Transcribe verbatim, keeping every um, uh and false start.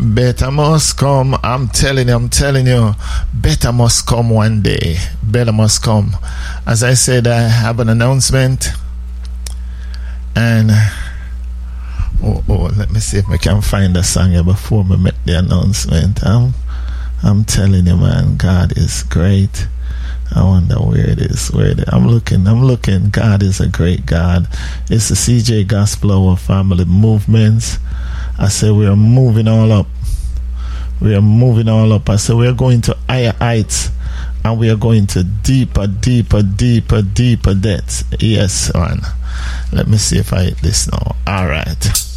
Better must come. I'm telling you, I'm telling you, better must come one day. Better must come. As I said, I have an announcement. And oh, oh, let me see if I can find a song here before we make the announcement. I'm, I'm telling you, man, God is great. I wonder where it is. Where it is. I'm looking. I'm looking. God is a great God. It's the C J Gospel Hour Family Movements. I say we are moving all up. We are moving all up. I say we are going to higher heights, and we are going to deeper, deeper, deeper, deeper depths. Yes, man. Let me see if I hit this now. All right.